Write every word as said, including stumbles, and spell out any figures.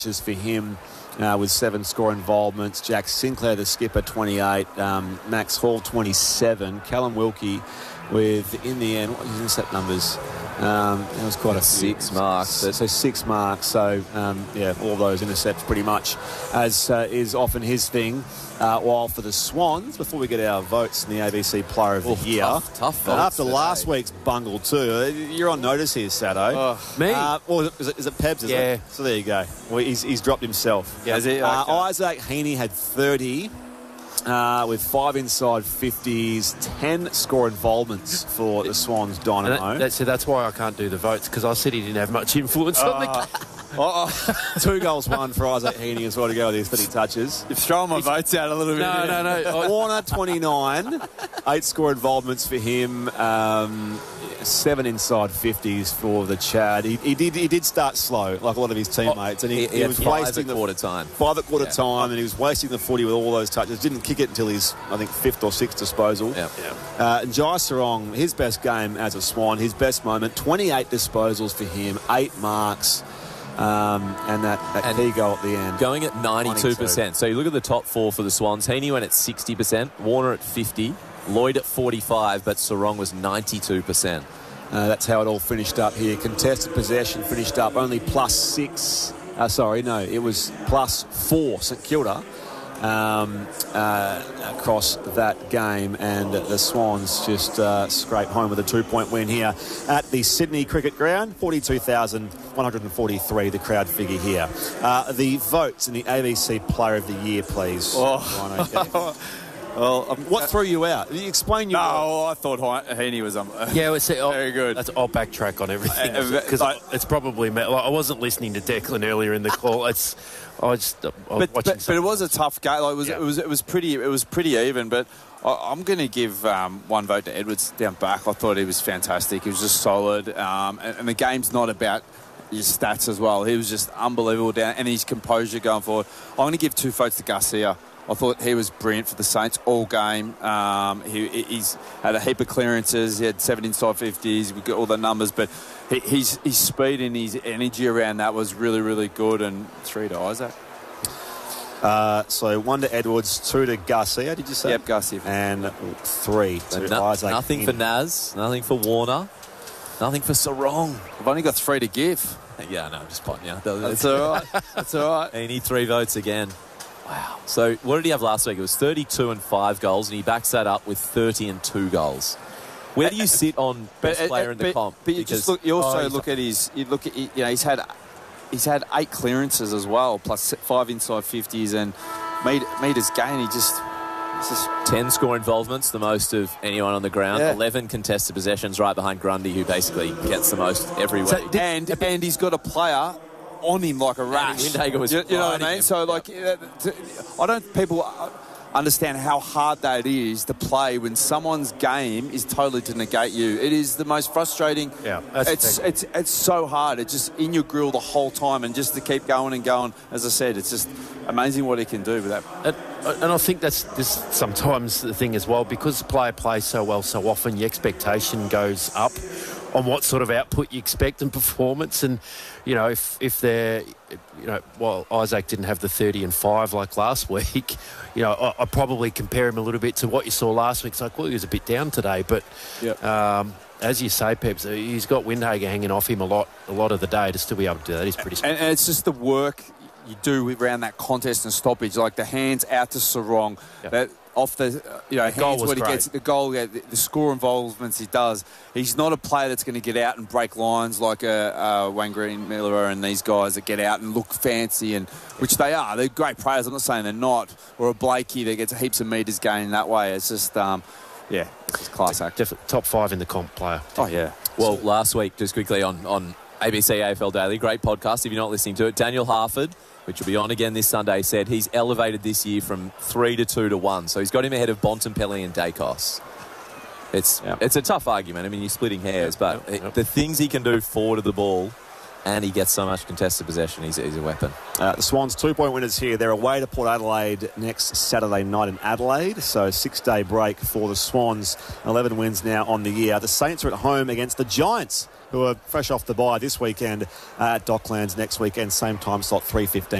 just for him uh, with seven score involvements. Jack Sinclair, the skipper, twenty-eight. Um, Max Hall, twenty-seven. Callum Wilkie with, in the end, what was his intercept numbers? Um, it was quite a six few. marks. So, so six marks. So, um, yeah, all those intercepts pretty much, as uh, is often his thing. Uh, while for the Swans, before we get our votes in the A B C Player of the Oof, Year, tough, tough votes after today. last week's bungle too, you're on notice here, Sado. Oh, me? Uh, or is it, is it Pebs? Is Yeah. it? So there you go. Well, he's, he's dropped himself. Yeah, is he? Uh, Okay. Isaac Heaney had thirty. Uh, with five inside fifties, ten score involvements for the Swans Dynamo. And that, that's, so that's why I can't do the votes, because I said he didn't have much influence on the game. Uh-oh. Two goals, one for Isaac Heaney as well to go with his thirty touches. You've thrown my votes out a little bit. No, no, no. I- Warner, twenty-nine, eight score involvements for him, um, seven inside fifties for the Chad. He, he did he did start slow, like a lot of his teammates, and he, He, he he had was five wasting at the quarter time. five at quarter Yeah. time, and he was wasting the footy with all those touches. Didn't kick it until his, I think, fifth or sixth disposal. Yeah. Uh, and Jai Sarong, his best game as a Swan, his best moment, twenty-eight disposals for him, eight marks, um, and that, that And key goal at the end. Going at ninety-two percent. So you look at the top four for the Swans. Heaney went at sixty percent, Warner at fifty, Lloyd at forty-five, but Sarong was ninety-two percent. Uh, that's how it all finished up here. Contested possession finished up only plus six. Uh, sorry, no, it was plus four St Kilda um, uh, across that game, and the Swans just uh, scrape home with a two-point win here at the Sydney Cricket Ground. forty-two thousand one hundred forty-three, the crowd figure here. Uh, the votes in the A B C Player of the Year, please. Oh. Rhino, okay. Well, um, What threw you out? You explain your vote. no, I thought He- Heaney was um, Yeah, well, see, I'll, very good. That's, I'll backtrack on everything Uh, because but- it's probably me. Like, I wasn't listening to Declan earlier in the call. It's I just I was but, watching. but, but some- it was a tough game. Like, it was Yeah. it was it was pretty it was pretty even. But I, I'm going to give um, one vote to Edwards down back. I thought he was fantastic. He was just solid, um, and, and the game's not about your stats as well. He was just unbelievable down, and his composure going forward. I'm going to give two votes to Garcia. I thought he was brilliant for the Saints all game. Um, he, he's had a heap of clearances. He had seven inside fifties. We got all the numbers, but he, his his speed and his energy around that was really, really good. And three to Isaac. Uh, so one to Edwards, two to Garcia, did you say? Yep, Garcia. And three to No- Isaac. nothing for Naz, nothing for Warner, nothing for Sarong. I've only got three to give. Yeah, no, I'm just potting you. That's all right. That's all right. And he three votes again. Wow. So what did he have last week? It was thirty-two and five goals, and he backs that up with thirty and two goals. Where do you sit on best uh, player in the but, comp? But you Because- just look. You also Oh, he's- look at his. You look at. You know, he's had. He's had eight clearances as well, plus five inside fifties, and made made his gain. He just. It's just ten score involvements, the most of anyone on the ground. Yeah. eleven contested possessions, right behind Grundy, who basically gets the most every So, week. and and he's got a player on him like a rash. Windhager was you, you know what I riding mean? him. So like, uh, t- I don't people understand how hard that is to play when someone's game is totally to negate you. It is the most frustrating. Yeah, that's it's the thing. it's it's so hard. It's just in your grill the whole time, and just to keep going and going. As I said, it's just amazing what he can do with that. And, and I think that's this sometimes the thing as well, because the player plays so well so often, your expectation goes up on what sort of output you expect and performance. And, you know, if, if they're, you know, well, Isaac didn't have the thirty and five like last week, you know, I, I probably compare him a little bit to what you saw last week. It's like, well, he was a bit down today, but Yep. um, as you say, Peps, he's got Windhager hanging off him a lot, a lot of the day. To still be able to do that, he's pretty And, and it's just the work you do around that contest and stoppage, like the hands out to Sarong, Yep. that off the uh, you know The goal hands was when he great. gets the goal, yeah, the, the score involvements he does. He's not a player that's going to get out and break lines like a, uh Wayne Green Miller and these guys that get out and look fancy, and which they are. They're great players. I'm not saying they're not. Or a Blakey that gets heaps of metres gained that way. It's just um, yeah, it's just class act. definitely top five in the comp player. Oh yeah. Well, last week, just quickly on, on A B C A F L Daily, great podcast if you're not listening to it, Daniel Harford, which will be on again this Sunday, said he's elevated this year from three to two to one. So he's got him ahead of Bontempelli and Dacos. It's Yep. it's a tough argument. I mean, you're splitting hairs, but Yep. it, the things he can do forward of the ball, and he gets so much contested possession, he's, he's a weapon. Uh, the Swans two-point winners here. They're away to Port Adelaide next Saturday night in Adelaide. So six-day break for the Swans. eleven wins now on the year. The Saints are at home against the Giants who are fresh off the bye this weekend uh, at Docklands, next weekend, same time slot, three fifteen.